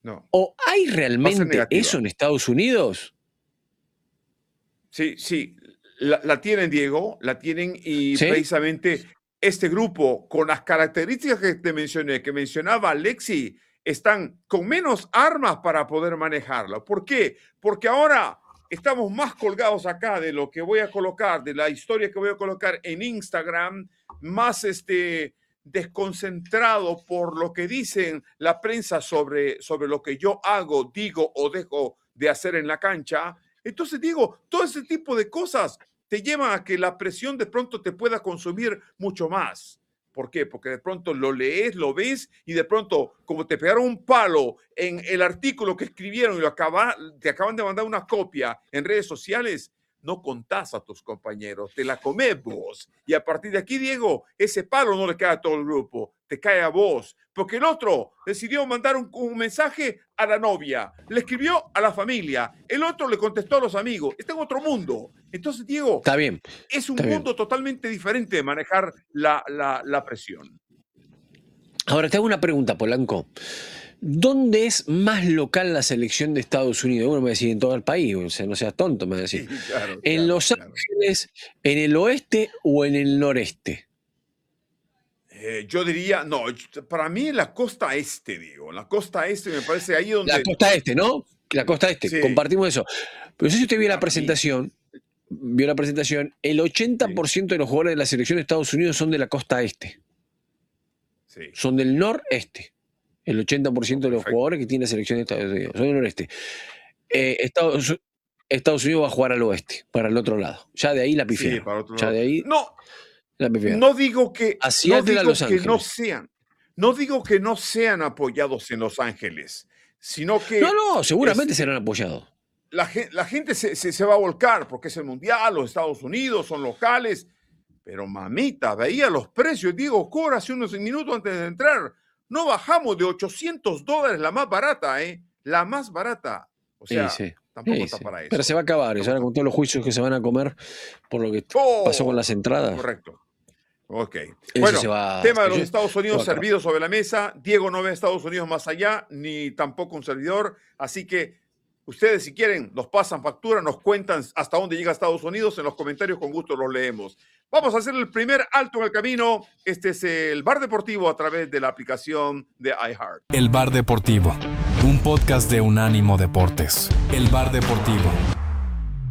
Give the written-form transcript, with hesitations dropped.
No. ¿O hay Va a ser realmente negativa. eso en Estados Unidos? Sí. La tienen, Diego, la tienen, y ¿Sí? precisamente este grupo, con las características que te mencioné, que mencionaba Alexi, están con menos armas para poder manejarlo. ¿Por qué? Porque ahora estamos más colgados acá de lo que voy a colocar, de la historia que voy a colocar en Instagram, más desconcentrado por lo que dicen la prensa sobre lo que yo hago, digo o dejo de hacer en la cancha. Entonces digo, todo ese tipo de cosas te llevan a que la presión de pronto te pueda consumir mucho más. ¿Por qué? Porque de pronto lo lees, lo ves, y de pronto, como te pegaron un palo en el artículo que escribieron y te acaban de mandar una copia en redes sociales, no contás a tus compañeros, te la comes vos. Y a partir de aquí, Diego, ese palo no le cae a todo el grupo, te cae a vos. Porque el otro decidió mandar un mensaje a la novia, le escribió a la familia, el otro le contestó a los amigos. Está en otro mundo. Entonces, Diego, Está bien. es un Está bien. mundo totalmente diferente de manejar la presión. Ahora te hago una pregunta, Polanco. ¿Dónde es más local la selección de Estados Unidos? Uno me va a decir en todo el país, o sea, no seas tonto, me va a decir. Sí, claro, ¿En Los Ángeles, en el oeste o en el noreste? Yo diría, no, para mí en la costa este, digo, en la costa este me parece ahí donde... La costa este, ¿no? La costa este, Sí, compartimos eso. Pero si usted vio la para mí, presentación, el 80% de los jugadores de la selección de Estados Unidos son de la costa este. sí. Son del noreste. El 80% de los Perfecto. jugadores que tiene la selección de Estados Unidos son del noreste. Estados Unidos va a jugar al oeste, para el otro lado. Ya de ahí la pifiaron. Sí, para otro Ya lado. de ahí No, la pifiaron. no digo que, A Seattle, a Los Ángeles. no digo que no sean apoyados en Los Ángeles, sino que No, seguramente serán apoyados. la gente se va a volcar porque es el Mundial, los Estados Unidos son locales. Pero mamita, veía los precios, Diego Cora, hace unos minutos antes de entrar. No bajamos de $800 la más barata, ¿eh? La más barata. O sea, Sí. tampoco está para eso. Pero se va a acabar eso, ahora con todos los juicios que se van a comer por lo que pasó con las entradas. Correcto. Ok. Eso Bueno, tema de los eso Estados Unidos se va a acabar. servido sobre la mesa. Diego no ve a Estados Unidos más allá, ni tampoco un servidor. Así que ustedes, si quieren, nos pasan factura, nos cuentan hasta dónde llega Estados Unidos. En los comentarios, con gusto los leemos. Vamos a hacer el primer alto en el camino. Este es el Bar Deportivo a través de la aplicación de iHeart. El Bar Deportivo, un podcast de Unánimo Deportes. El Bar Deportivo.